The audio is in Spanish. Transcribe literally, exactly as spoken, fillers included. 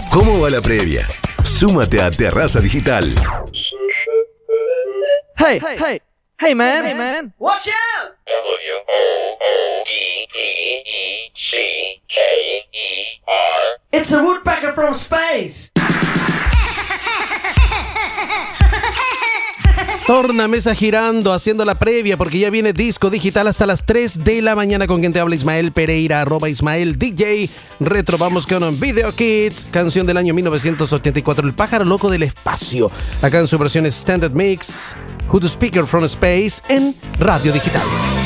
¿Cómo va la previa? Súmate a Terraza Digital. Hey, hey, hey man, hey man, Watch out! W O O E E E C K E R. It's a woodpecker from space! Tornamesa girando, haciendo la previa porque ya viene Disco Digital hasta las tres de la mañana con quien te habla Ismael Pereira, arroba Ismael D J. Retro, vamos con Video Kids, canción del año mil novecientos ochenta y cuatro, El pájaro loco del espacio. Acá en su versión Standard Mix, Who the Speaker from Space en Radio Digital.